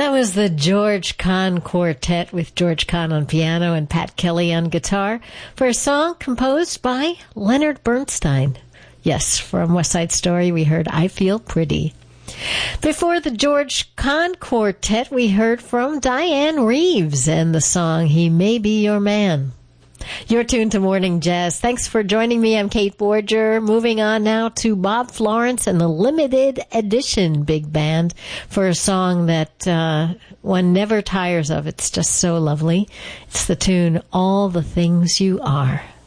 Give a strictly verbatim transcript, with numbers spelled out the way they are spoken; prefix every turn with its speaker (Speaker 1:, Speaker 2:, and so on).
Speaker 1: That was the George Kahn Quartet with George Kahn on piano and Pat Kelly on guitar for a song composed by Leonard Bernstein. Yes, from West Side Story we heard I Feel Pretty. Before the George Kahn Quartet, we heard from Diane Reeves and the song He May Be Your Man. You're tuned to Morning Jazz. Thanks for joining me. I'm Kate Borger. Moving on now to Bob Florence and the Limited Edition Big Band for a song that uh, one never tires of. It's just so lovely. It's the tune All the Things You Are.